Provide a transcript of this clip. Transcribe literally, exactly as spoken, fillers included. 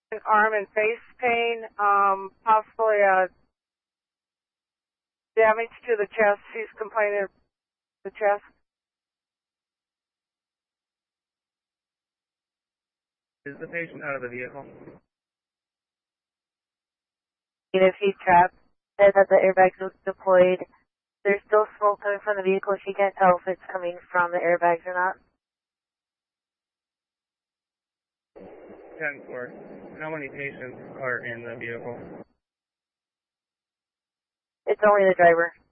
arm and face pain, um, possibly uh, damage to the chest. She's complaining of the chest. Is the patient out of the vehicle? If he's trapped, said that the airbags are deployed. There's still smoke coming from the vehicle. She can't tell if it's coming from the airbags or not. ten four. How many patients are in the vehicle? It's only the driver.